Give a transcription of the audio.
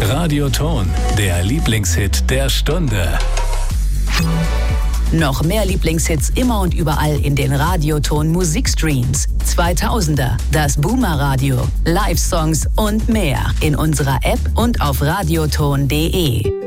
Radioton, der Lieblingshit der Stunde. Noch mehr Lieblingshits immer und überall in den Radioton Musikstreams. 2000er, das Boomer Radio, Live-Songs und mehr in unserer App und auf radioton.de.